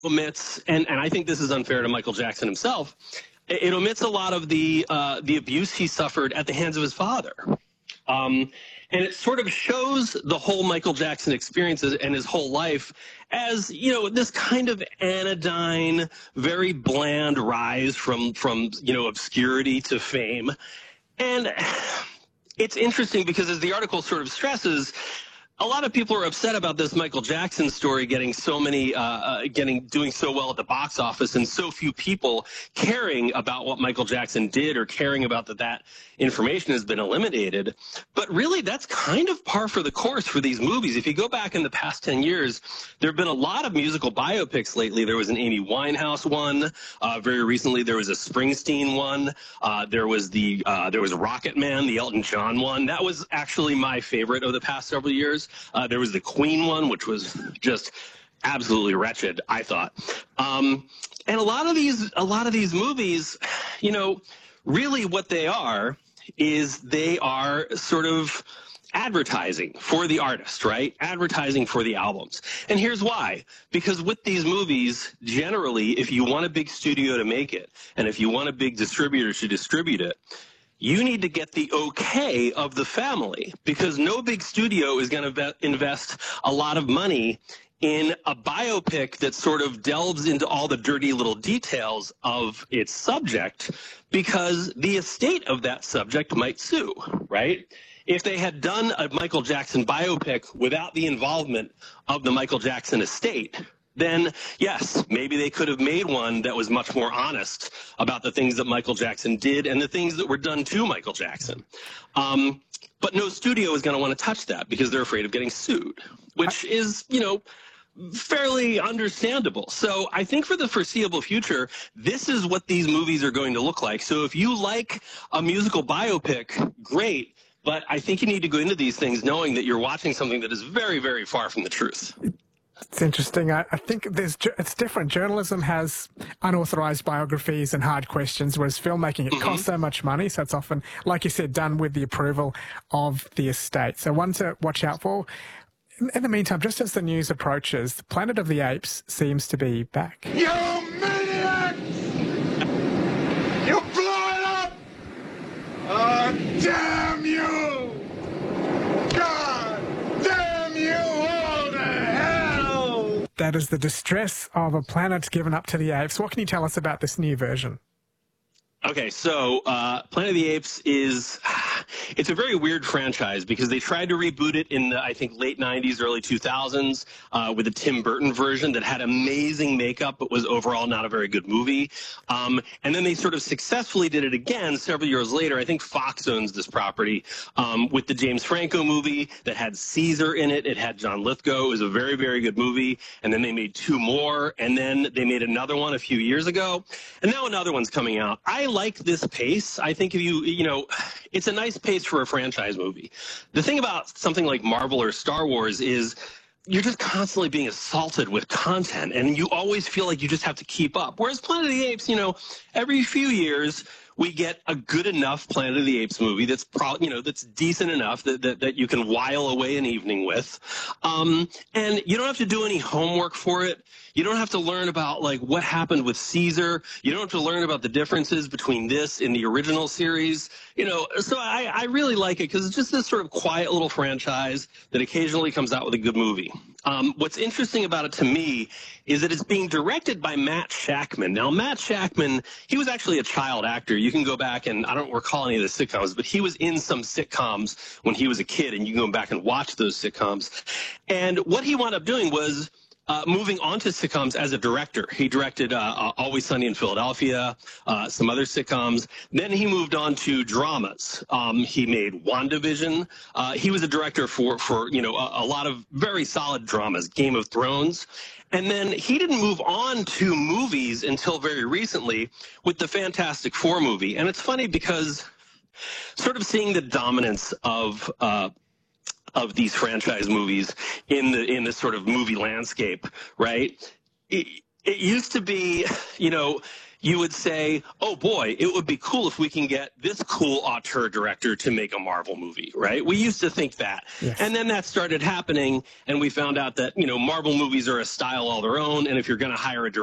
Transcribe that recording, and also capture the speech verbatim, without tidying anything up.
omits, and, and I think this is unfair to Michael Jackson himself, it, it omits a lot of the uh, the abuse he suffered at the hands of his father. Um, and it sort of shows the whole Michael Jackson experience and his whole life as, you know, this kind of anodyne, very bland rise from, from you know, obscurity to fame. And it's interesting because, as the article sort of stresses, a lot of people are upset about this Michael Jackson story getting so many, uh, uh, getting doing so well at the box office, and so few people caring about what Michael Jackson did or caring about that that information has been eliminated. But really, that's kind of par for the course for these movies. If you go back in the past ten years, there have been a lot of musical biopics lately. There was an Amy Winehouse one. Uh, very recently, there was a Springsteen one. Uh, there was the uh, there was Rocket Man, the Elton John one. That was actually my favorite of the past several years. Uh, there was the Queen one, which was just absolutely wretched, I thought. Um, and a lot of these, a lot of these movies, you know, really what they are is they are sort of advertising for the artist, right? Advertising for the albums. And here's why. Because with these movies, generally, if you want a big studio to make it, and if you want a big distributor to distribute it, you need to get the okay of the family, because no big studio is going to invest a lot of money in a biopic that sort of delves into all the dirty little details of its subject, because the estate of that subject might sue, right? If they had done a Michael Jackson biopic without the involvement of the Michael Jackson estate, then yes, maybe they could have made one that was much more honest about the things that Michael Jackson did and the things that were done to Michael Jackson. Um, but no studio is going to want to touch that because they're afraid of getting sued, which is, you know, fairly understandable. So I think for the foreseeable future, this is what these movies are going to look like. So if you like a musical biopic, great. But I think you need to go into these things knowing that you're watching something that is very, very far from the truth. It's interesting. I, I think there's it's different. Journalism has unauthorized biographies and hard questions, whereas filmmaking, it mm-hmm. costs so much money. So it's often, like you said, done with the approval of the estate. So one to watch out for. In, in the meantime, just as the news approaches, the Planet of the Apes seems to be back. You maniacs! You blew it up! Oh, damn you! God damn you all to hell! That is the distress of a planet given up to the apes. What can you tell us about this new version? Okay, so uh, Planet of the Apes is, it's a very weird franchise because they tried to reboot it in the, I think, late nineties, early two thousands uh, with a Tim Burton version that had amazing makeup but was overall not a very good movie. Um, and then they sort of successfully did it again several years later. I think Fox owns this property um, with the James Franco movie that had Caesar in it. It had John Lithgow. It was a very, very good movie. And then they made two more. And then they made another one a few years ago. And now another one's coming out. I like this pace. I think if you, you know, it's a nice pace for a franchise movie. The thing about something like Marvel or Star Wars is you're just constantly being assaulted with content, and you always feel like you just have to keep up. Whereas Planet of the Apes, you know, every few years we get a good enough Planet of the Apes movie that's pro, you know, that's decent enough that, that, that you can while away an evening with. Um, and you don't have to do any homework for it. You don't have to learn about, like, what happened with Caesar. You don't have to learn about the differences between this and the original series. You know, so I, I really like it because it's just this sort of quiet little franchise that occasionally comes out with a good movie. Um, what's interesting about it to me is that it's being directed by Matt Shakman. Now, Matt Shakman, he was actually a child actor. You can go back and I don't recall any of the sitcoms, but he was in some sitcoms when he was a kid, and you can go back and watch those sitcoms. And what he wound up doing was Uh, moving on to sitcoms as a director. He directed uh, uh, Always Sunny in Philadelphia, uh, some other sitcoms. Then he moved on to dramas. Um, he made WandaVision. Uh, he was a director for, for you know, a, a lot of very solid dramas, Game of Thrones. And then he didn't move on to movies until very recently with the Fantastic Four movie. And it's funny because sort of seeing the dominance of uh, of these franchise movies in the in this sort of movie landscape, right? It, it used to be, you know, you would say, oh boy, it would be cool if we can get this cool auteur director to make a Marvel movie, right? We used to think that. Yes. And then that started happening, and we found out that, you know, Marvel movies are a style all their own, and if you're going to hire a director,